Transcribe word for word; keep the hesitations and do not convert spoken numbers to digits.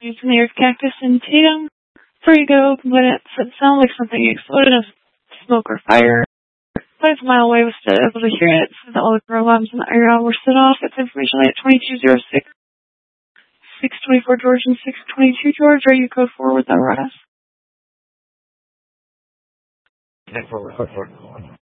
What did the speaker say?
from the Earth Cactus in Tatum. Before you go, but it sounded like something exploded of smoke or fire. But it's a mile away, was still able to hear it, so that all the grow alarms in the area were set off. It's information at twenty-two oh six, six twenty-four George, and six twenty-two George. Are you code four with that R S? Code four, code four.